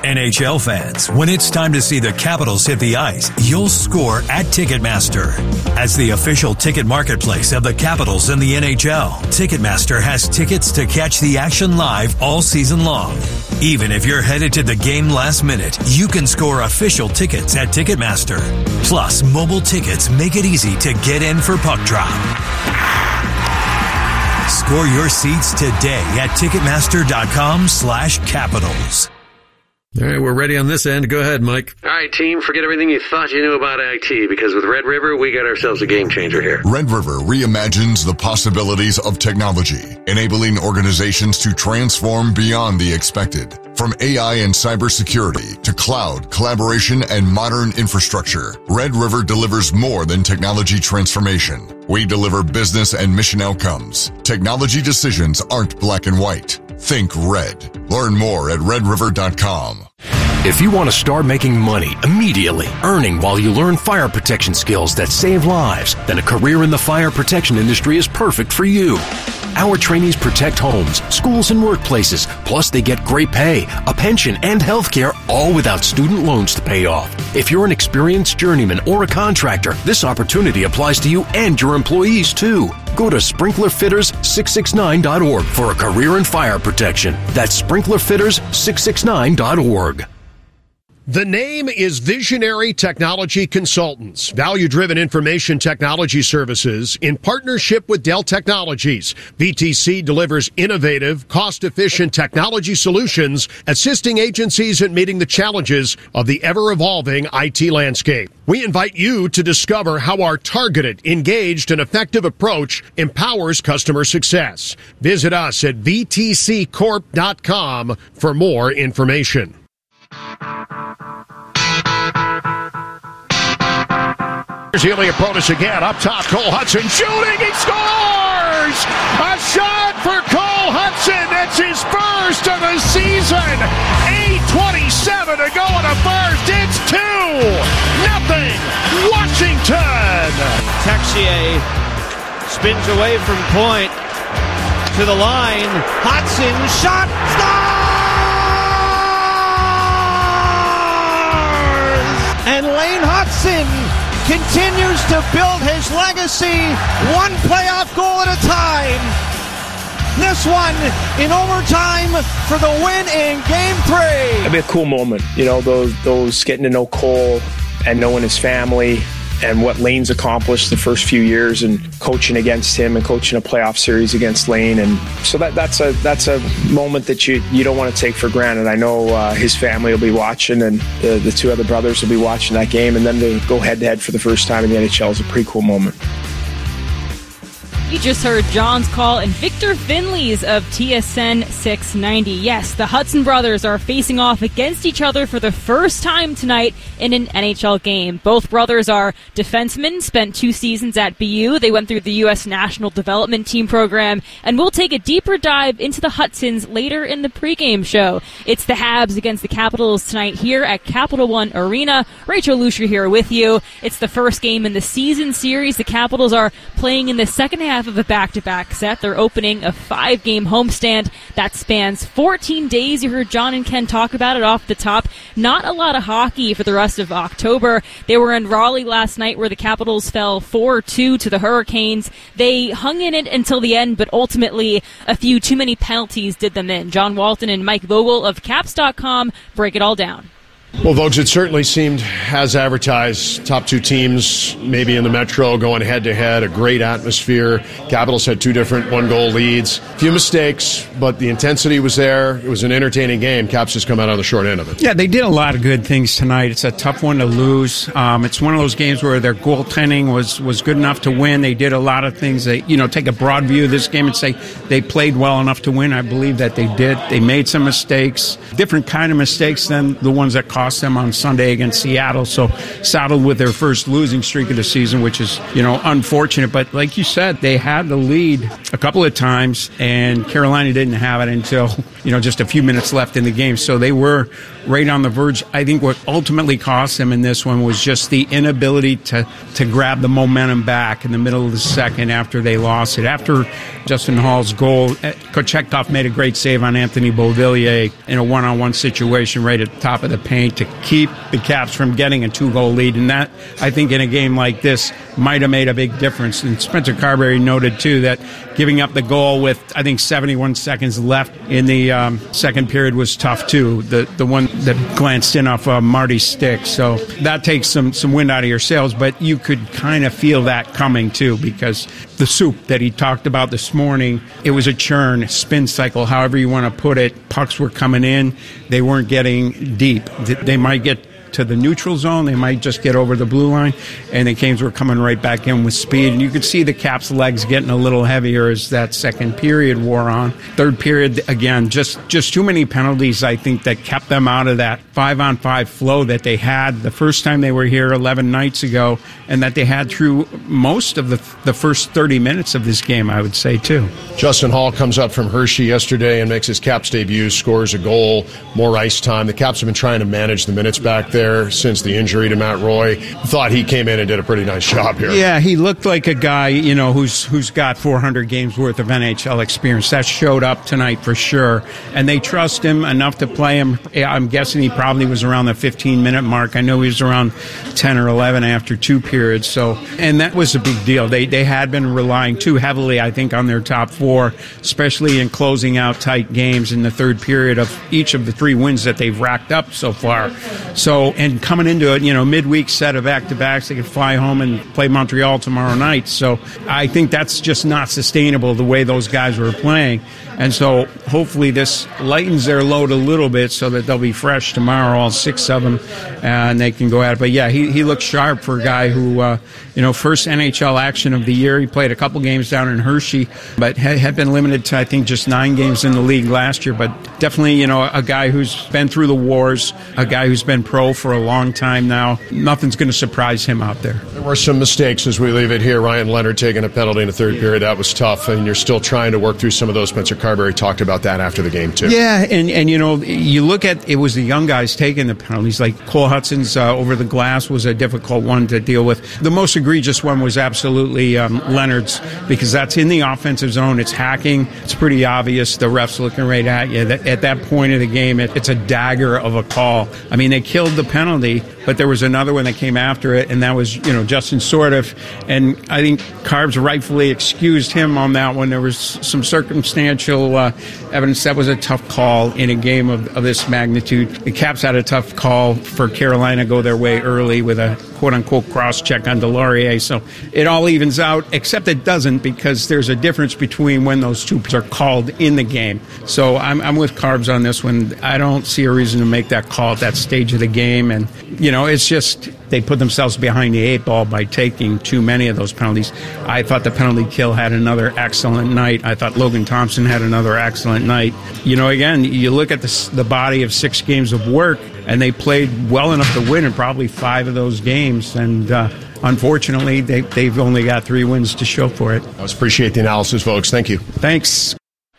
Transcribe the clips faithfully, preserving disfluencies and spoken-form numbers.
N H L fans, when it's time to see the Capitals hit the ice, you'll score at Ticketmaster. As the official ticket marketplace of the Capitals and the N H L, Ticketmaster has tickets to catch the action live all season long. Even if you're headed to the game last minute, you can score official tickets at Ticketmaster. Plus, mobile tickets make it easy to get in for puck drop. Score your seats today at Ticketmaster.com slash Capitals. All right, we're ready on this end. Go ahead, Mike. All right, team, forget everything you thought you knew about I T, because with Red River, we got ourselves a game changer here. Red River reimagines the possibilities of technology, enabling organizations to transform beyond the expected. From A I and cybersecurity to cloud, collaboration, and modern infrastructure, Red River delivers more than technology transformation. We deliver business and mission outcomes. Technology decisions aren't black and white. Think red. Learn more at red river dot com. If you want to start making money immediately, earning while you learn fire protection skills that save lives, then a career in the fire protection industry is perfect for you. Our trainees protect homes, schools, and workplaces. Plus, they get great pay, a pension, and health care, all without student loans to pay off. If you're an experienced journeyman or a contractor, this opportunity applies to you and your employees, too. Go to sprinkler fitters six six nine dot org for a career in fire protection. That's sprinkler fitters six six nine dot org. The name is Visionary Technology Consultants, value-driven information technology services in partnership with Dell Technologies. V T C delivers innovative, cost-efficient technology solutions, assisting agencies in meeting the challenges of the ever-evolving I T landscape. We invite you to discover how our targeted, engaged, and effective approach empowers customer success. Visit us at v t c corp dot com for more information. Here's Ilya Protas again, up top, Cole Hudson shooting, he scores! A shot for Cole Hudson, it's his first of the season! eight twenty-seven to go in the first, it's two nothing Washington! Texier spins away from point, to the line, Hudson, shot, scores! And Lane Hudson continues to build his legacy, one playoff goal at a time. This one in overtime for the win in game three. It'd be a cool moment, you know, those those getting to know Cole and knowing his family and what Lane's accomplished the first few years, and coaching against him and coaching a playoff series against Lane. And so that that's a that's a moment that you, you don't want to take for granted. I know uh, his family will be watching, and the, the two other brothers will be watching that game, and then to go head-to-head for the first time in the N H L is a pretty cool moment. You just heard John's call and Victor Finley's of T S N six ninety. Yes, the Hudson brothers are facing off against each other for the first time tonight in an N H L game. Both brothers are defensemen, spent two seasons at B U. They went through the U S National Development Team program, and we'll take a deeper dive into the Hudsons later in the pregame show. It's the Habs against the Capitals tonight here at Capital One Arena. Rachel Lucia here with you. It's the first game in the season series. The Capitals are playing in the second half of a back-to-back set. They're opening a five-game homestand that spans fourteen days. You heard John and Ken talk about it off the top. Not a lot of hockey for the rest of October. They were in Raleigh last night where the Capitals fell four two to the Hurricanes. They hung in it until the end, but ultimately a few too many penalties did them in. John Walton and Mike Vogel of Caps dot com break it all down. Well, Vogues, it certainly seemed, as advertised, top two teams maybe in the Metro going head-to-head, a great atmosphere. Capitals had two different one-goal leads. A few mistakes, but the intensity was there. It was an entertaining game. Caps just come out on the short end of it. Yeah, they did a lot of good things tonight. It's a tough one to lose. Um, it's one of those games where their goaltending was, was good enough to win. They did a lot of things. They, you know, take a broad view of this game and say they played well enough to win. I believe that they did. They made some mistakes, different kind of mistakes than the ones that cost cost them on Sunday against Seattle. So saddled with their first losing streak of the season, which is, you know, unfortunate. But like you said, they had the lead a couple of times, and Carolina didn't have it until, you know, just a few minutes left in the game. So they were right on the verge. I think what ultimately cost them in this one was just the inability to, to grab the momentum back in the middle of the second after they lost it. After Justin Hall's goal, Kochetkov made a great save on Anthony Beauvillier in a one-on-one situation right at the top of the paint to keep the Caps from getting a two-goal lead. And that, I think, in a game like this, might have made a big difference. And Spencer Carberry noted, too, that giving up the goal with, I think, seventy-one seconds left in the um, second period was tough, too. The the one that glanced in off uh, Marty's stick. So that takes some, some wind out of your sails. But you could kind of feel that coming, too, because the soup that he talked about this morning, it was a churn, spin cycle, however you want to put it. Pucks were coming in. They weren't getting deep. They might get to the neutral zone. They might just get over the blue line, and the Canes were coming right back in with speed. And you could see the Caps' legs getting a little heavier as that second period wore on. Third period, again, just, just too many penalties, I think, that kept them out of that five-on-five flow that they had the first time they were here eleven nights ago, and that they had through most of the, the first thirty minutes of this game, I would say, too. Justin Hall comes up from Hershey yesterday and makes his Caps debut, scores a goal, more ice time. The Caps have been trying to manage the minutes back there since the injury to Matt Roy. Thought he came in and did a pretty nice job here. Yeah, he looked like a guy, you know, who's who's got four hundred games worth of N H L experience. That showed up tonight for sure. And they trust him enough to play him. I'm guessing he probably was around the fifteen-minute mark. I know he was around ten or eleven after two periods. So, and that was a big deal. They they had been relying too heavily, I think, on their top four, especially in closing out tight games in the third period of each of the three wins that they've racked up so far. So, and coming into it, you know, midweek set of back-to-backs, they could fly home and play Montreal tomorrow night. So I think that's just not sustainable the way those guys were playing. And so hopefully this lightens their load a little bit so that they'll be fresh tomorrow, all six of them, and they can go at it. But, yeah, he, he looks sharp for a guy who, uh, you know, first N H L action of the year. He played a couple games down in Hershey, but had, had been limited to, I think, just nine games in the league last year. But definitely, you know, a guy who's been through the wars, a guy who's been pro for a long time now. Nothing's going to surprise him out there. There were some mistakes as we leave it here. Ryan Leonard taking a penalty in the third period. That was tough, and you're still trying to work through some of those. Spencer Carberry talked about that after the game, too. Yeah, and, and you know, you look at, it was the young guys taking the penalties. Like Cole Hudson's uh, over the glass was a difficult one to deal with. The most egregious one was absolutely um, Leonard's, because that's in the offensive zone. It's hacking. It's pretty obvious. The ref's looking right at you. That, at that point of the game, it, it's a dagger of a call. I mean, they killed the penalty, but there was another one that came after it, and that was, you know, Justin Sordiff. And I think Carbs rightfully excused him on that one. There was some circumstantial uh, evidence that was a tough call in a game of, of this magnitude. The Caps had a tough call for Carolina go their way early with a quote-unquote cross-check on Delorier. So it all evens out, except it doesn't, because there's a difference between when those two are called in the game. So I'm, I'm with Carbs on this one. I don't see a reason to make that call at that stage of the game. And, you know, it's just they put themselves behind the eight ball by taking too many of those penalties. I thought the penalty kill had another excellent night. I thought Logan Thompson had another excellent night. You know, again, you look at the, the body of six games of work, and they played well enough to win in probably five of those games. And uh, unfortunately, they, they've only got three wins to show for it. I always appreciate the analysis, folks. Thank you. Thanks.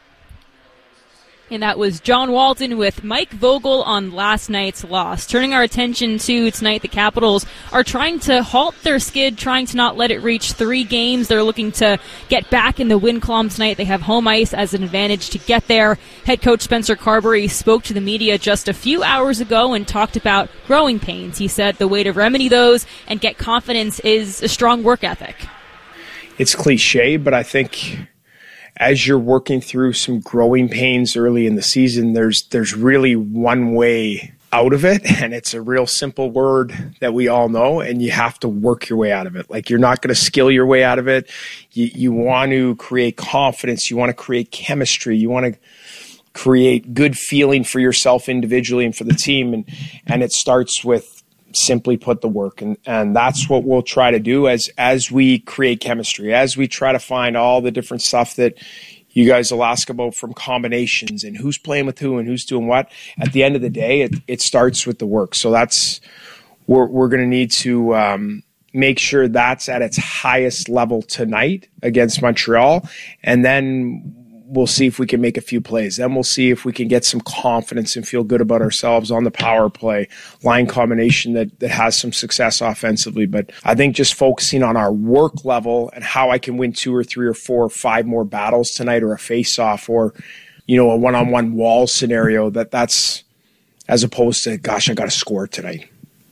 And that was John Walton with Mike Vogel on last night's loss. Turning our attention to tonight, the Capitals are trying to halt their skid, trying to not let it reach three games. They're looking to get back in the win column tonight. They have home ice as an advantage to get there. Head coach Spencer Carberry spoke to the media just a few hours ago and talked about growing pains. He said the way to remedy those and get confidence is a strong work ethic. It's cliche, but I think as you're working through some growing pains early in the season, there's there's really one way out of it, and it's a real simple word that we all know, and you have to work your way out of it. Like, you're not going to skill your way out of it. You, you want to create confidence. You want to create chemistry. You want to create good feeling for yourself individually and for the team, and and it starts with simply put the work, and and that's what we'll try to do as as we create chemistry, as we try to find all the different stuff that you guys will ask about from combinations and who's playing with who and who's doing what. At the end of the day, it, it starts with the work. So that's, we're, we're going to need to um, make sure that's at its highest level tonight against Montreal. And then we'll see if we can make a few plays. Then we'll see if we can get some confidence and feel good about ourselves on the power play line combination that, that has some success offensively. But I think just focusing on our work level and how I can win two or three or four or five more battles tonight, or a face-off, or, you know, a one-on-one wall scenario, that that's as opposed to, gosh, I got to score tonight.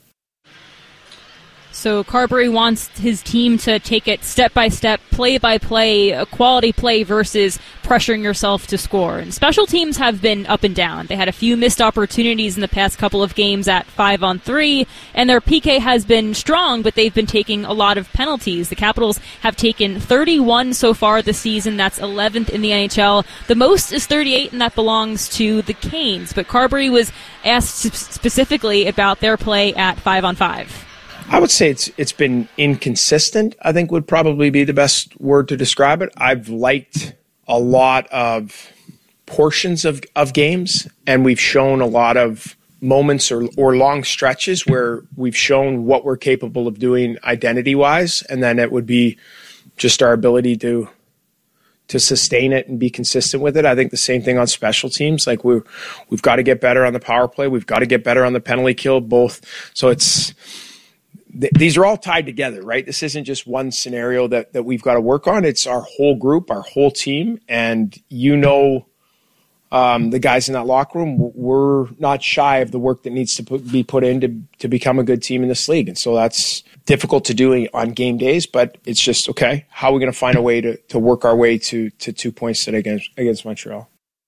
So Carbery wants his team to take it step by step, play by play, a quality play versus pressuring yourself to score. And special teams have been up and down. They had a few missed opportunities in the past couple of games at five on three, and their P K has been strong, but they've been taking a lot of penalties. The Capitals have taken thirty-one so far this season. That's eleventh in the N H L. The most is thirty-eight, and that belongs to the Canes. But Carbery was asked specifically about their play at five on five. I would say it's it's been inconsistent, I think would probably be the best word to describe it. I've liked a lot of portions of, of games, and we've shown a lot of moments or, or long stretches where we've shown what we're capable of doing identity-wise, and then it would be just our ability to to sustain it and be consistent with it. I think the same thing on special teams. Like we're, we've got to get better on the power play. We've got to get better on the penalty kill, both. So it's... These are all tied together, right? This isn't just one scenario that, that we've got to work on. It's our whole group, our whole team. And you know, um, the guys in that locker room, we're not shy of the work that needs to put, be put in to, to become a good team in this league. And so that's difficult to do on game days, but it's just, okay, how are we going to find a way to, to work our way to, to two points today against, against Montreal?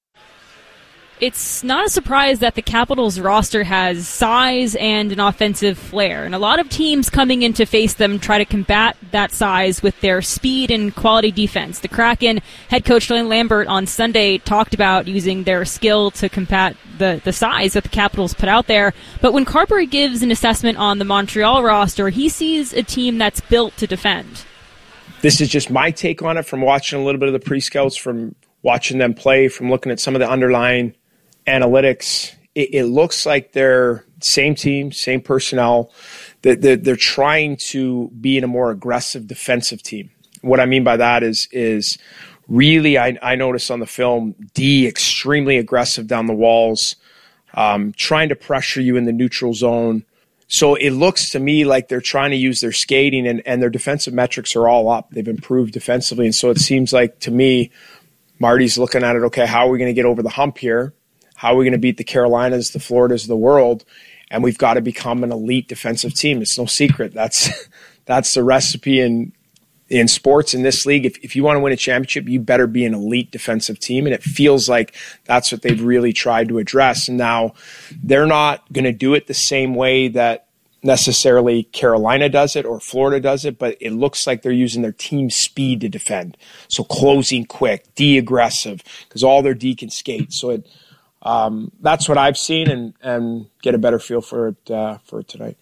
It's not a surprise that the Capitals roster has size and an offensive flair, and a lot of teams coming in to face them try to combat that size with their speed and quality defense. The Kraken head coach Lane Lambert on Sunday talked about using their skill to combat the, the size that the Capitals put out there, but when Carbery gives an assessment on the Montreal roster, he sees a team that's built to defend. This is just my take on it from watching a little bit of the pre-scouts, from watching them play, from looking at some of the underlying analytics. It, it looks like they're same team, same personnel. They're, they're, they're trying to be in a more aggressive defensive team. What I mean by that is, is really, I, I noticed on the film, D extremely aggressive down the walls, um, trying to pressure you in the neutral zone. So it looks to me like they're trying to use their skating, and, and their defensive metrics are all up. They've improved defensively. And so it seems like, to me, Marty's looking at it, okay, how are we going to get over the hump here? How are we going to beat the Carolinas, the Floridas of the world? And we've got to become an elite defensive team. It's no secret. That's that's the recipe in in sports in this league. If, if you want to win a championship, you better be an elite defensive team. And it feels like that's what they've really tried to address. And now they're not going to do it the same way that necessarily Carolina does it or Florida does it, but it looks like they're using their team speed to defend. So closing quick, D aggressive, because all their D can skate. So it Um, that's what I've seen, and, and get a better feel for it uh, for it tonight.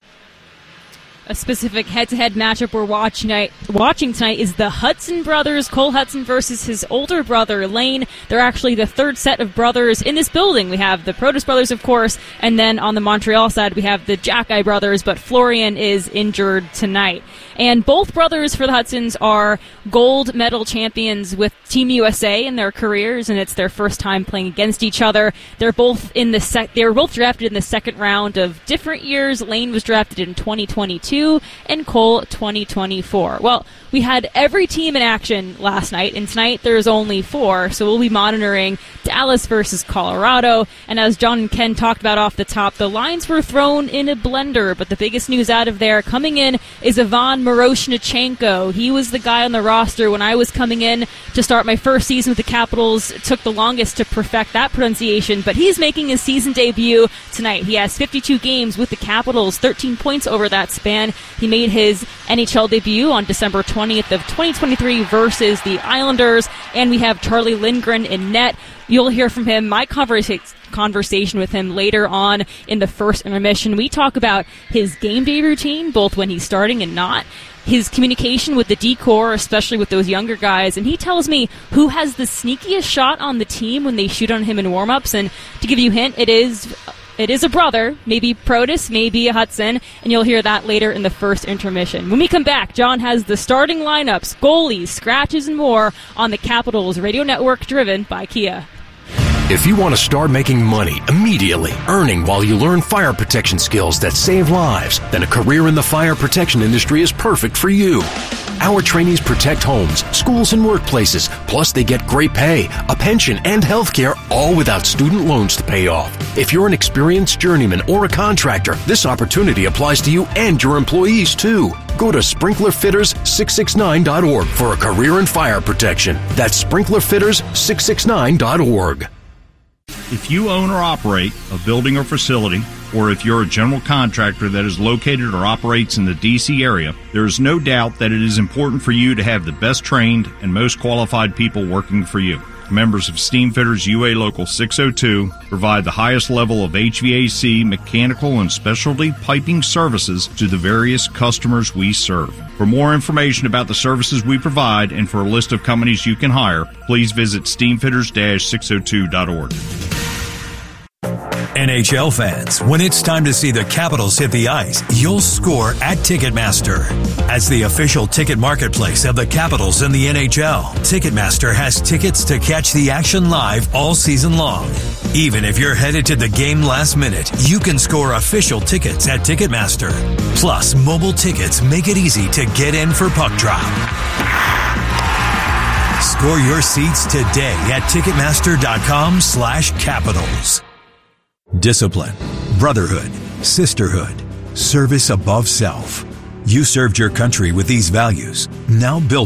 A specific head-to-head matchup we're watching tonight, watching tonight is the Hudson brothers, Cole Hudson versus his older brother, Lane. They're actually the third set of brothers in this building. We have the Protas brothers, of course, and then on the Montreal side, we have the Jackeye brothers, but Florian is injured tonight. And both brothers for the Hudsons are gold medal champions with Team U S A in their careers, and it's their first time playing against each other. They're both in the sec- they were both drafted in the second round of different years. Lane was drafted in twenty twenty-two and Cole twenty twenty-four. Well, we had every team in action last night, and tonight there's only four, so we'll be monitoring Dallas versus Colorado. And as John and Ken talked about off the top, the lines were thrown in a blender, but the biggest news out of there coming in is Ivan Miroshnichenko. He was the guy on the roster when I was coming in to start my first season with the Capitals. It took the longest to perfect that pronunciation, but he's making his season debut tonight. He has fifty-two games with the Capitals, thirteen points over that span. He made his N H L debut on December twentieth of twenty twenty-three versus the Islanders, and we have Charlie Lindgren in net. You'll hear from him, my conversa- conversation with him later on in the first intermission. We talk about his game day routine, both when he's starting and not, his communication with the D-Corps, especially with those younger guys, and he tells me who has the sneakiest shot on the team when they shoot on him in warm-ups. And to give you a hint, it is it is a brother, maybe Protas, maybe a Hudson, and you'll hear that later in the first intermission. When we come back, John has the starting lineups, goalies, scratches, and more on the Capitals Radio Network, driven by Kia. If you want to start making money immediately, earning while you learn fire protection skills that save lives, then a career in the fire protection industry is perfect for you. Our trainees protect homes, schools, and workplaces. Plus, they get great pay, a pension, and health care, all without student loans to pay off. If you're an experienced journeyman or a contractor, this opportunity applies to you and your employees, too. Go to sprinkler fitters six six nine dot org for a career in fire protection. That's sprinkler fitters six six nine dot org. If you own or operate a building or facility, or if you're a general contractor that is located or operates in the D C area, there is no doubt that it is important for you to have the best trained and most qualified people working for you. Members of Steamfitters U A Local six oh two provide the highest level of H V A C, mechanical, and specialty piping services to the various customers we serve. For more information about the services we provide and for a list of companies you can hire, please visit steamfitters six oh two dot org. N H L fans, when it's time to see the Capitals hit the ice, you'll score at Ticketmaster. As the official ticket marketplace of the Capitals in the N H L, Ticketmaster has tickets to catch the action live all season long. Even if you're headed to the game last minute, you can score official tickets at Ticketmaster. Plus, mobile tickets make it easy to get in for puck drop. Score your seats today at Ticketmaster.com slash Capitals. Discipline, brotherhood, sisterhood, service above self. You served your country with these values. Now build